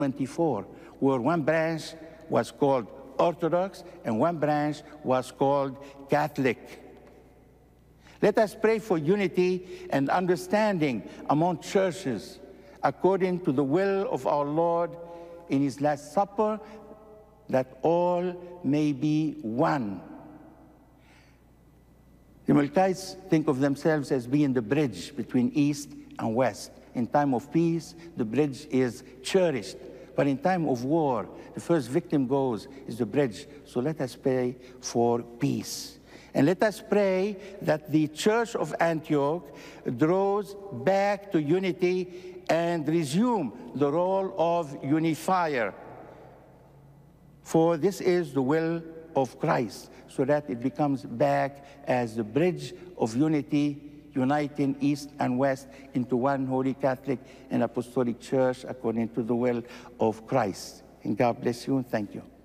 24, where one branch was called Orthodox and one branch was called Catholic. Let us pray for unity and understanding among churches according to the will of our Lord in his Last Supper, that all may be one. The Melkites think of themselves as being the bridge between East and West. In time of peace, the bridge is cherished. But in time of war, the first victim goes is the bridge. So let us pray for peace. And let us pray that the Church of Antioch draws back to unity and resume the role of unifier. For this is the will of Christ, so that it becomes back as the bridge of unity, uniting East and West into one Holy Catholic and Apostolic Church according to the will of Christ. And God bless you and thank you.